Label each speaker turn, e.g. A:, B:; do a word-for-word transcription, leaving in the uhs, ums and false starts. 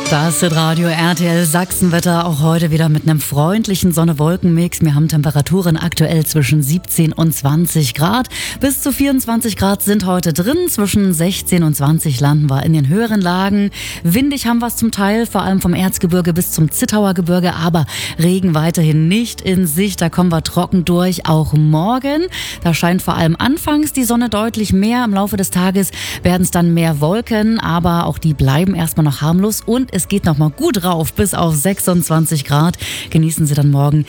A: Das ist Radio R T L Sachsenwetter, auch heute wieder mit einem freundlichen Sonne-Wolken-Mix. Wir haben Temperaturen aktuell zwischen siebzehn und zwanzig Grad. Bis zu vierundzwanzig Grad sind heute drin. Zwischen sechzehn und zwanzig landen wir in den höheren Lagen. Windig haben wir es zum Teil, vor allem vom Erzgebirge bis zum Zittauer Gebirge. Aber Regen weiterhin nicht in Sicht. Da kommen wir trocken durch, auch morgen. Da scheint vor allem anfangs die Sonne deutlich mehr. Im Laufe des Tages werden es dann mehr Wolken. Aber auch die bleiben erstmal noch harmlos. Und es geht noch mal gut rauf bis auf sechsundzwanzig Grad. Genießen Sie dann morgen